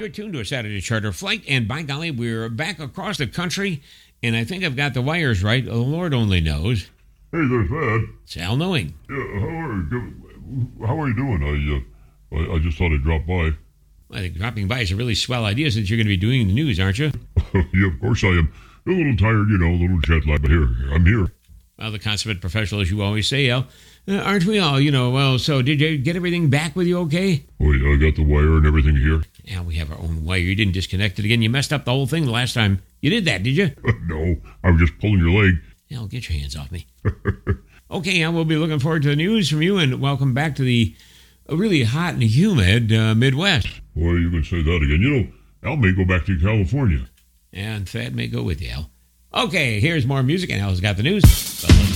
You're tuned to a Saturday Charter Flight, and by golly, we're back across the country, and I think I've got the wires right. The Lord only knows. Hey there, Thad. Sal Knowing. Yeah, how are you doing? I just thought I'd drop by. I think dropping by is a really swell idea since you're going to be doing the news, aren't you? Yeah, of course I am. A little tired, a little jet lag, but I'm here. Well, the consummate professional, as you always say, Al. Aren't we all, well, so did you get everything back with you okay? Oh, yeah, I got the wire and everything here. Yeah, we have our own wire. You didn't disconnect it again. You messed up the whole thing the last time. You did that, did you? No, I was just pulling your leg. Al, get your hands off me. Okay, Al, we'll be looking forward to the news from you, and welcome back to the really hot and humid Midwest. Boy, you can say that again. Al may go back to California. And Thad may go with you, Al. Okay, here's more music, and Al's got the news.